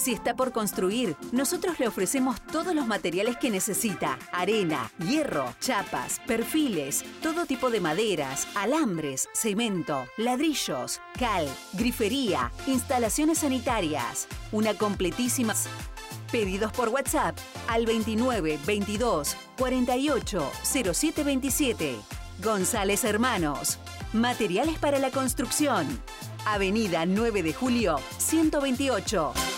Si está por construir, nosotros le ofrecemos todos los materiales que necesita: arena, hierro, chapas, perfiles, todo tipo de maderas, alambres, cemento, ladrillos, cal, grifería, instalaciones sanitarias. Una completísima. Pedidos por WhatsApp al 29 22 48 07 27. González Hermanos. Materiales para la construcción. Avenida 9 de Julio, 128.